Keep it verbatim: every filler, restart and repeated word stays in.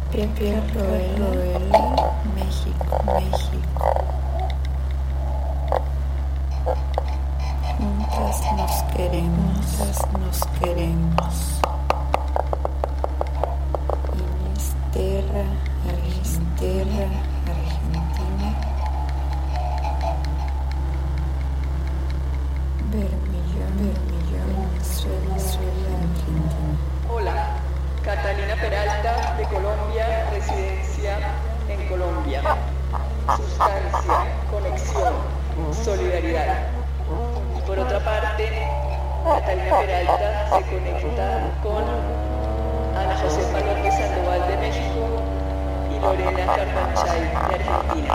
Piel Proela, México, México. Juntas nos queremos, juntas nos queremos. Inisterra, Inisterra, Argentina. Bermillón, Bermillón, Venezuela, Venezuela, Argentina. Hola, Catalina Peralta de Colombia, residencia en Colombia. Sustancia, conexión, solidaridad. Y por otra parte, Catalina Peralta se conecta con Ana Josefa López Sandoval de México y Lorena Carpanchay de Argentina.